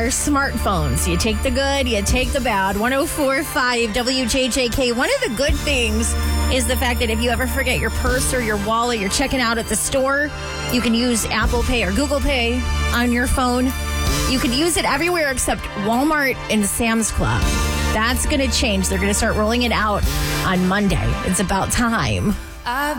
our smartphones. You take the good, you take the bad. 104.5 WJJK. One of the good things is the fact that if you ever forget your purse or your wallet, you're checking out at the store, you can use Apple Pay or Google Pay on your phone. You can use it everywhere except Walmart and Sam's Club. That's going to change. They're going to start rolling it out on Monday. It's about time.